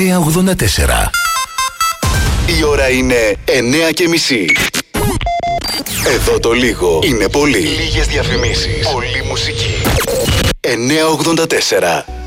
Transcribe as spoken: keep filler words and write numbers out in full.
εννιά ογδόντα τέσσερα. Η ώρα είναι εννιά και μισή. Εδώ το λίγο είναι πολύ. Λίγες διαφημίσεις. Πολύ μουσική. εννιά ογδόντα τέσσερα.